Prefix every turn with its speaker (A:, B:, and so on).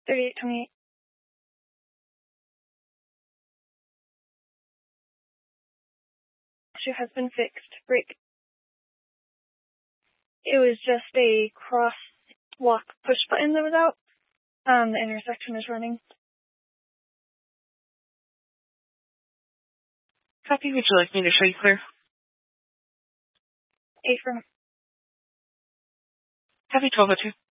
A: 3828. Issue has been fixed. Break. It was just a crosswalk push button that was out. The intersection is running.
B: Copy. Would you like me to show you clear?
A: Affirm.
B: Copy 1202.